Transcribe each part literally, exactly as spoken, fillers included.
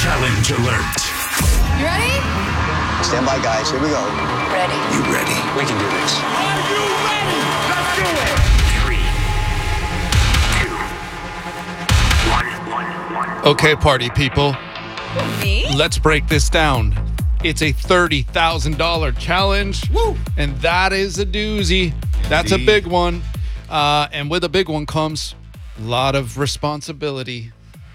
Challenge alert. You ready? Stand by, guys. Here we go. Ready. You ready? We can do this. Are you ready? Let's do it. Three, two, one, one, one. Okay, party people. Me? Let's break this down. It's a thirty thousand dollars challenge. Woo! And that is a doozy. That's a Indeed. big one. Uh, and with a big one comes a lot of responsibility.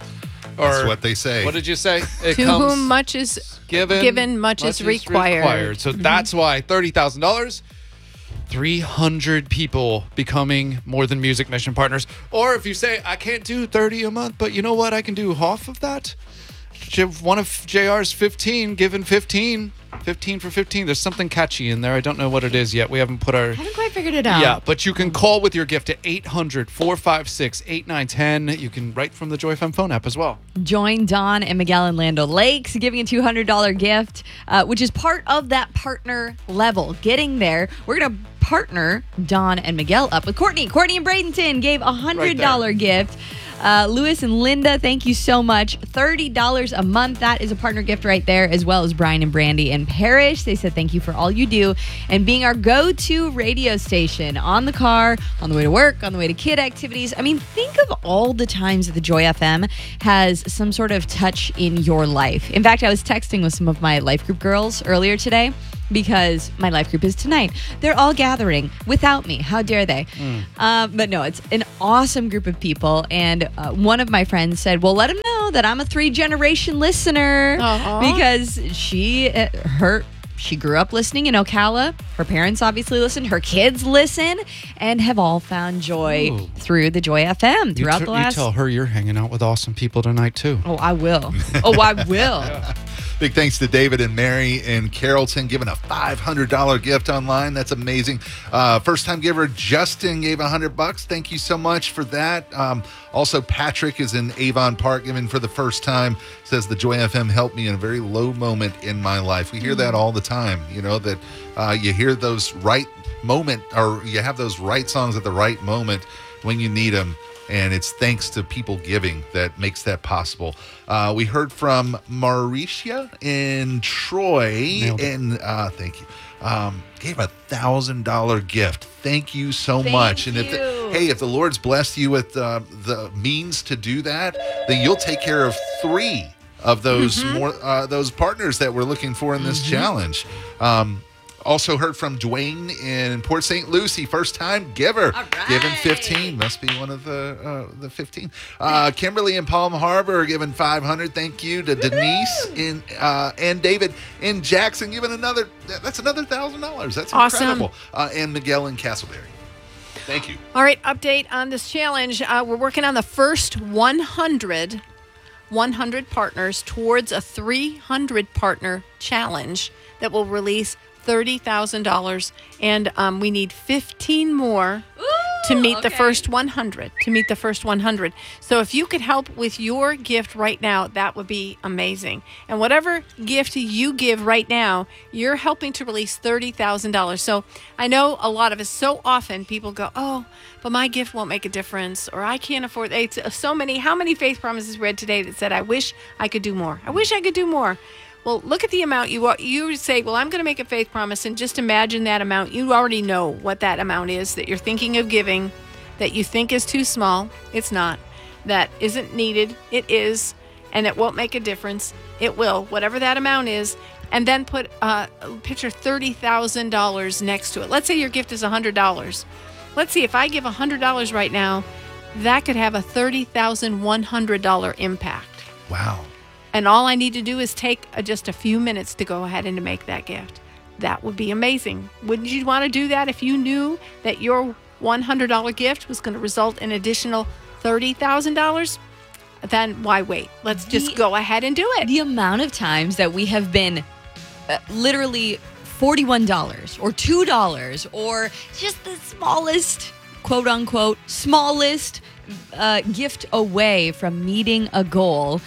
Or That's what they say. What did you say? It To comes whom much is given, given, much is required. So that's why thirty thousand dollars, three hundred people becoming More Than Music Mission partners. Or if you say, I can't do thirty a month, but you know what? I can do half of that. J- One of J R's fifteen, given fifteen. fifteen for fifteen. There's something catchy in there. I don't know what it is yet. We haven't put our... I haven't quite figured it out. Yeah, but you can call with your gift at eight hundred, four five six, eight nine one zero. You can write from the Joy F M phone app as well. Join Don and Miguel in Land Lakes giving a two hundred dollars gift, uh, which is part of that partner level. Getting there, we're going to partner Don and Miguel up with Courtney. Courtney and Bradenton gave a one hundred dollars Right gift. Uh, Lewis and Linda, thank you so much. thirty dollars a month. That is a partner gift right there, as well as Brian and Brandy and Parrish. They said thank you for all you do and being our go-to radio station on the car, on the way to work, on the way to kid activities. I mean, think of all the times that the Joy F M has some sort of touch in your life. In fact, I was texting with some of my life group girls earlier today, because my life group is tonight. They're all gathering without me. How dare they? Mm. Uh, but no, it's an awesome group of people. And uh, one of my friends said, well, let them know that I'm a three-generation listener. Aww. Because she, uh, her... She grew up listening in Ocala. Her parents obviously listen. Her kids listen and have all found joy Ooh. through the Joy F M You, throughout t- the last... you tell her you're hanging out with awesome people tonight, too. Oh, I will. Oh, I will. Big thanks to David and Mary in Carrollton giving a five hundred dollars gift online. That's amazing. Uh, first time giver Justin gave one hundred bucks. Thank you so much for that. Um, also, Patrick is in Avon Park giving for the first time. Says the Joy F M helped me in a very low moment in my life. We hear that all the time, you know, that uh, you hear those right moment, or you have those right songs at the right moment when you need them. And it's thanks to people giving that makes that possible. Uh, we heard from Mauricia in Troy, Nailed it. and uh, thank you. Um, gave a thousand dollar gift. Thank you so Thank much. And if you. the, hey, if the Lord's blessed you with uh, the means to do that, then you'll take care of three of those Mm-hmm. more uh, those partners that we're looking for in this challenge. Um, Also heard from Dwayne in Port Saint Lucie, first time giver, All right. given fifteen. Must be one of the uh, the fifteen. Uh, Kimberly in Palm Harbor given five hundred. Thank you to Denise in uh, and David in Jackson giving another. That's another thousand dollars. That's Awesome. incredible. Uh, and Miguel in Castleberry. Thank you. All right, update on this challenge. Uh, we're working on the first one hundred, one hundred partners towards a three hundred partner challenge that will release thirty thousand dollars. And um, we need fifteen more to meet the okay. first one hundred, to meet the first one hundred. So if you could help with your gift right now, that would be amazing. And whatever gift you give right now, you're helping to release thirty thousand dollars. So I know a lot of us, so often people go, oh, but my gift won't make a difference, or I can't afford it. It's so many, how many faith promises read today that said, I wish I could do more. I wish I could do more. Well, look at the amount you you say, well, I'm going to make a faith promise, and just imagine that amount. You already know what that amount is that you're thinking of giving, that you think is too small. It's not. That isn't needed. It is, and it won't make a difference. It will, whatever that amount is, and then put uh, picture thirty thousand dollars next to it. Let's say your gift is one hundred dollars. Let's see, if I give one hundred dollars right now, that could have a thirty thousand one hundred dollars impact. Wow. And all I need to do is take uh, just a few minutes to go ahead and to make that gift. That would be amazing. Wouldn't you want to do that if you knew that your one hundred dollars gift was going to result in additional thirty thousand dollars? Then why wait? Let's just The- go ahead and do it. The amount of times that we have been uh, literally forty-one dollars or two dollars or just the smallest, quote unquote, smallest uh, gift away from meeting a goal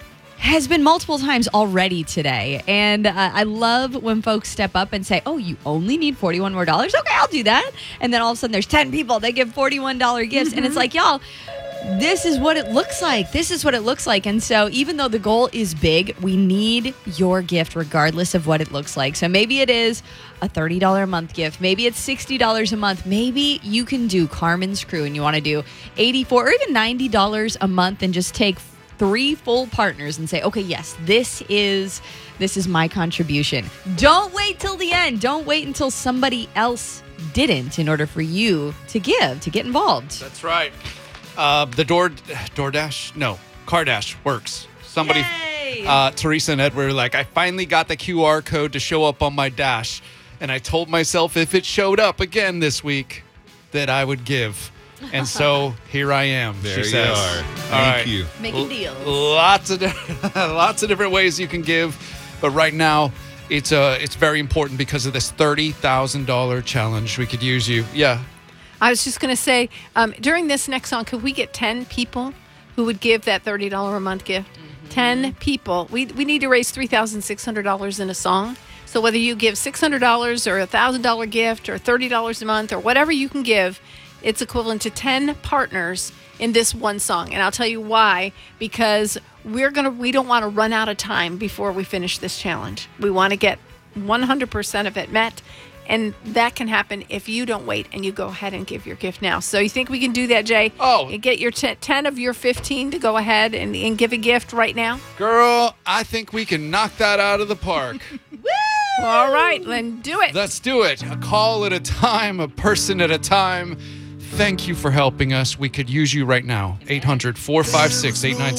has been multiple times already today. And uh, I love when folks step up and say, oh, you only need forty-one more dollars? Okay, I'll do that. And then all of a sudden there's ten people that give forty-one dollars gifts. Mm-hmm. And it's like, y'all, this is what it looks like. This is what it looks like. And so even though the goal is big, we need your gift regardless of what it looks like. So maybe it is a thirty dollars a month gift. Maybe it's sixty dollars a month. Maybe you can do Carmen's Crew and you want to do eighty-four dollars or even ninety dollars a month and just take three full partners and say, okay, yes, this is this is my contribution. Don't wait till the end. Don't wait until somebody else didn't in order for you to give, to get involved. That's right. Uh, the Door DoorDash, no, CarDash works. Somebody, Yay! uh, Teresa and Ed were like, I finally got the Q R code to show up on my dash, and I told myself if it showed up again this week, that I would give. And so here I am. There she you says. are. All Thank right. you. Making deals. Lots of di- lots of different ways you can give, but right now it's uh it's very important because of this thirty thousand dollar challenge. We could use you. Yeah. I was just going to say, um, during this next song, could we get ten people who would give that thirty dollars a month gift? Mm-hmm. ten people. We we need to raise three thousand six hundred dollars in a song. So whether you give six hundred dollars or a one thousand dollars gift or thirty dollars a month or whatever you can give, it's equivalent to ten partners in this one song. And I'll tell you why, because we're going to we don't want to run out of time before we finish this challenge. We want to get one hundred percent of it met. And that can happen if you don't wait and you go ahead and give your gift now. So you think we can do that, Jay? Oh. You get your t- ten of your fifteen to go ahead and, and give a gift right now? Girl, I think we can knock that out of the park. All right, then do it. Let's do it. A call at a time, a person at a time. Thank you for helping us. We could use you right now. eight hundred, four five six, eight nine